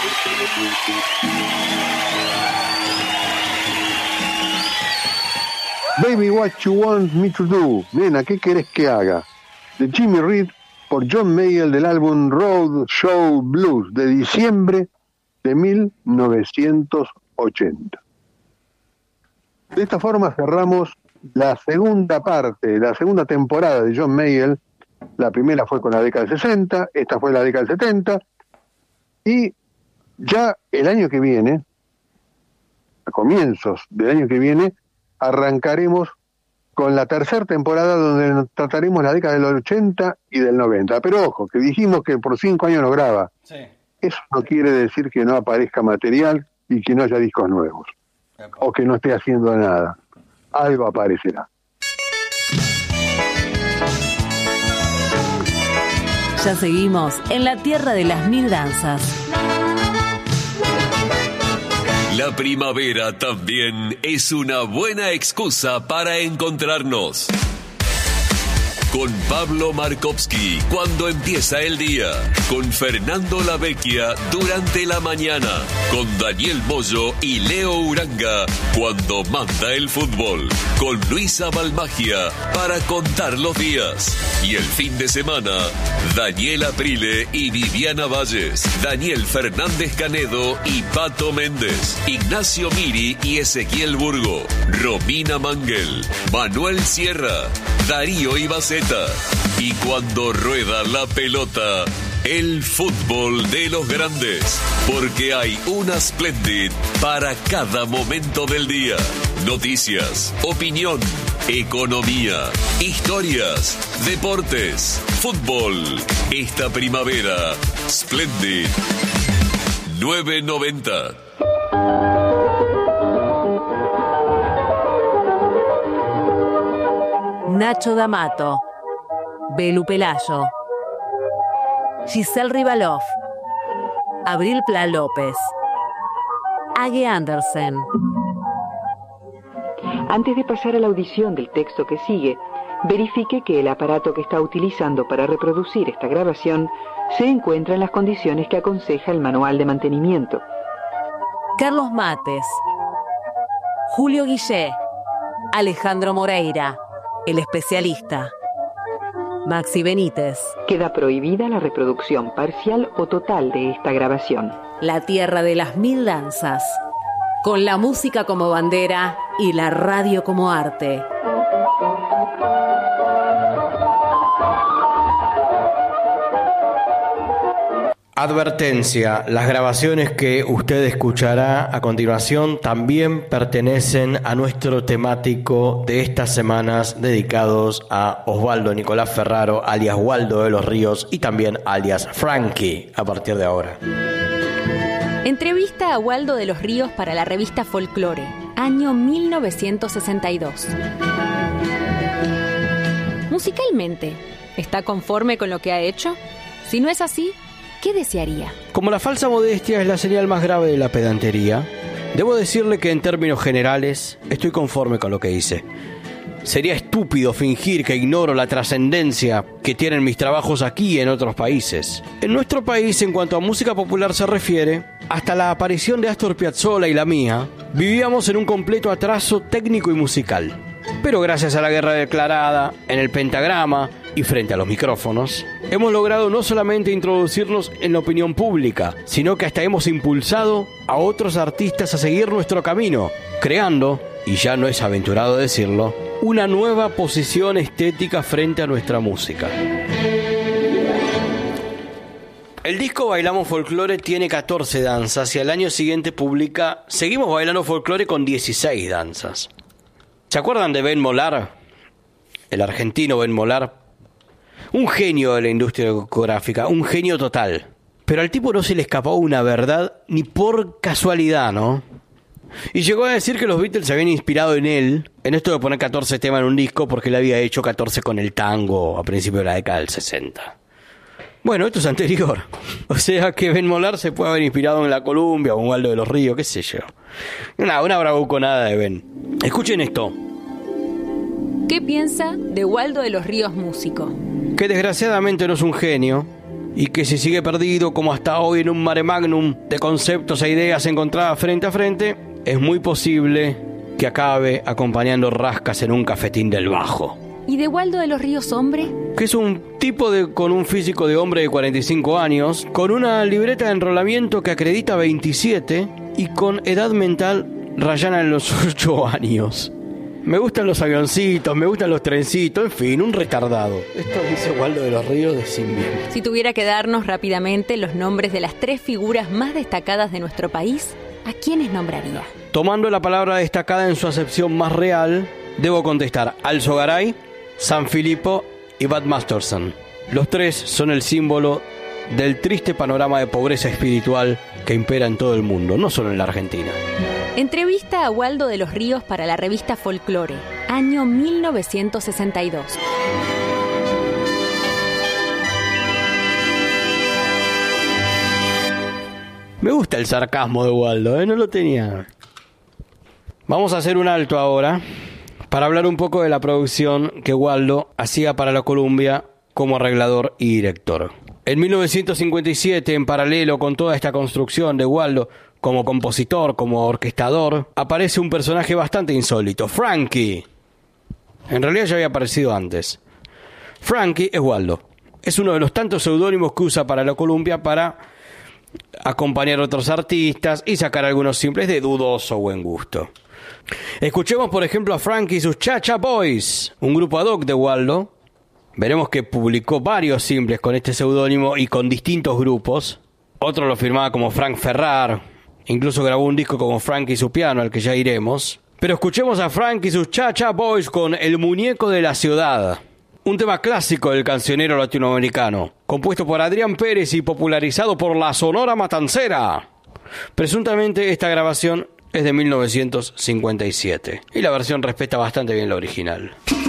Baby, What You Want Me to Do, nena, ¿qué querés que haga? De Jimmy Reed por John Mayall del álbum Road Show Blues de diciembre de 1980. De esta forma cerramos la segunda parte, la segunda temporada de John Mayall. La primera fue con la década del 60, esta fue la década del 70, y ya el año que viene, a comienzos del año que viene, arrancaremos con la tercera temporada donde trataremos la década del 80 y del 90. Pero ojo, que dijimos que por 5 años no graba. Sí. Eso no quiere decir que no aparezca material y que no haya discos nuevos. O que no esté haciendo nada. Algo aparecerá. Ya seguimos en la tierra de las mil danzas. La primavera también es una buena excusa para encontrarnos. Con Pablo Markovsky cuando empieza el día, con Fernando Lavecchia durante la mañana, con Daniel Moyo y Leo Uranga cuando manda el fútbol, con Luisa Balmagia para contar los días, y el fin de semana, Daniel Aprile y Viviana Valles, Daniel Fernández Canedo y Pato Méndez, Ignacio Miri y Ezequiel Burgo, Romina Manguel, Manuel Sierra, Darío Ibaceta, y cuando rueda la pelota, el fútbol de los grandes, porque hay una Splendid para cada momento del día. Noticias, opinión, economía, historias, deportes, fútbol. Esta primavera, Splendid 990. Nacho D'Amato, Belu Pelayo, Giselle Rivalov, Abril Pla López, Age Andersen. Antes de pasar a la audición del texto que sigue, verifique que el aparato que está utilizando para reproducir esta grabación se encuentra en las condiciones que aconseja el manual de mantenimiento. Carlos Mates, Julio Guillé, Alejandro Moreira, el especialista. Maxi Benítez. Queda prohibida la reproducción parcial o total de esta grabación. La tierra de las mil danzas, con la música como bandera y la radio como arte. Advertencia, las grabaciones que usted escuchará a continuación también pertenecen a nuestro temático de estas semanas dedicados a Osvaldo Nicolás Ferraro, alias Waldo de los Ríos, y también alias Frankie, a partir de ahora. Entrevista a Waldo de los Ríos para la revista Folklore, año 1962. Musicalmente, ¿está conforme con lo que ha hecho? Si no es así, ¿qué desearía? Como la falsa modestia es la señal más grave de la pedantería, debo decirle que en términos generales estoy conforme con lo que hice. Sería estúpido fingir que ignoro la trascendencia que tienen mis trabajos aquí y en otros países. En nuestro país, en cuanto a música popular se refiere, hasta la aparición de Astor Piazzolla y la mía, vivíamos en un completo atraso técnico y musical. Pero gracias a la guerra declarada, en el pentagrama y frente a los micrófonos, hemos logrado no solamente introducirnos en la opinión pública, sino que hasta hemos impulsado a otros artistas a seguir nuestro camino, creando, y ya no es aventurado decirlo, una nueva posición estética frente a nuestra música. El disco Bailamos Folklore tiene 14 danzas y al año siguiente publica Seguimos Bailando Folklore con 16 danzas. ¿Se acuerdan de Ben Molar? El argentino Ben Molar. Un genio de la industria discográfica, un genio total. Pero al tipo no se le escapó una verdad ni por casualidad, ¿no? Y llegó a decir que los Beatles se habían inspirado en él, en esto de poner 14 temas en un disco, porque él había hecho 14 con el tango a principios de la década del 60. Bueno, esto es anterior. O sea que Ben Molar se puede haber inspirado en la Columbia o en Waldo de los Ríos, qué sé yo. Una bravuconada de Ben. Escuchen esto. ¿Qué piensa de Waldo de los Ríos músico? Que desgraciadamente no es un genio, y que si sigue perdido como hasta hoy en un mare magnum de conceptos e ideas encontradas frente a frente, es muy posible que acabe acompañando rascas en un cafetín del Bajo. ¿Y de Waldo de los Ríos hombre? Que es un tipo con un físico de hombre de 45 años, con una libreta de enrolamiento que acredita 27 y con edad mental rayana en los 8 años. Me gustan los avioncitos, me gustan los trencitos, en fin, un retardado. Esto dice Waldo de los Ríos de Simbién. Si tuviera que darnos rápidamente los nombres de las 3 figuras más destacadas de nuestro país, ¿a quiénes nombraría? Tomando la palabra destacada en su acepción más real, debo contestar Alzogaray, San Filippo y Bud Masterson. Los 3 son el símbolo del triste panorama de pobreza espiritual que impera en todo el mundo, no solo en la Argentina. Entrevista a Waldo de los Ríos para la revista Folklore, año 1962. Me gusta el sarcasmo de Waldo, no lo tenía. Vamos a hacer un alto ahora para hablar un poco de la producción que Waldo hacía para la Columbia como arreglador y director. En 1957, en paralelo con toda esta construcción de Waldo como compositor, como orquestador, aparece un personaje bastante insólito, Frankie. En realidad ya había aparecido antes. Frankie es Waldo. Es uno de los tantos seudónimos que usa para la Columbia para acompañar a otros artistas y sacar algunos simples de dudoso buen gusto. Escuchemos, por ejemplo, a Frankie y sus Cha-Cha Boys, un grupo ad hoc de Waldo. Veremos que publicó varios simples con este seudónimo y con distintos grupos. Otro lo firmaba como Frank Ferrar. Incluso grabó un disco como Frankie y su piano, al que ya iremos. Pero escuchemos a Frankie y sus Cha-Cha Boys con El Muñeco de la Ciudad. Un tema clásico del cancionero latinoamericano, compuesto por Adrián Pérez y popularizado por la Sonora Matancera. Presuntamente esta grabación es de 1957 y la versión respeta bastante bien la original.